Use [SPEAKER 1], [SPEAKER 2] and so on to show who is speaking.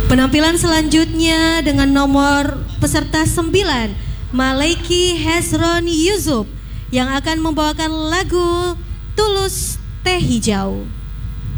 [SPEAKER 1] Penampilan selanjutnya dengan nomor peserta 9, Maleki Hezron Yusuf, yang akan membawakan lagu Tulus Teh Hijau.